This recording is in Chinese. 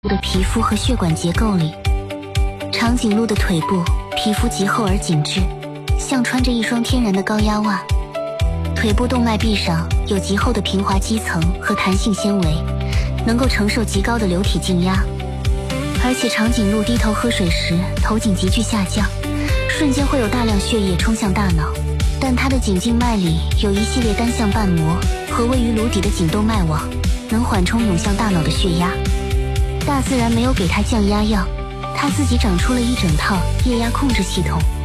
的皮肤和血管结构里。长颈鹿的腿部皮肤极厚而紧致，像穿着一双天然的高压袜。腿部动脉壁上有极厚的平滑肌层和弹性纤维，能够承受极高的流体静压。而且长颈鹿低头喝水时，头颈急剧下降，瞬间会有大量血液冲向大脑。但它的颈静脉里有一系列单向瓣膜和位于颅底的颈动脉网，能缓冲涌向大脑的血压。大自然没有给它降压药，它自己长出了一整套液压控制系统。